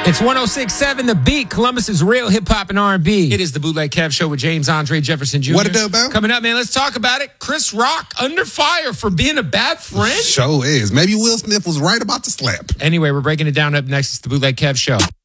It's 106.7 The Beat, Columbus's real hip-hop and R&B. It is the Bootleg Kev Show with James Andre Jefferson Jr. What it do, man? Coming up, man, let's talk about it. Chris Rock under fire for being a bad friend? Show is. Maybe Will Smith was right about the slap. Anyway, we're breaking it down up next. It's the Bootleg Kev Show.